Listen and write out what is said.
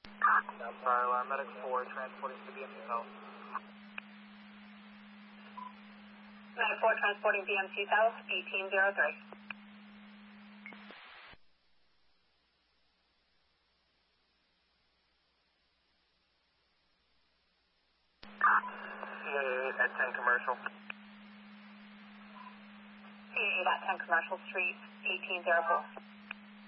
Sorry, Medic 4, transporting to BMC South. Medic 4, transporting BMC South, 1803. CA8 at 10 Commercial. CA8 at 10 Commercial Street, 1804.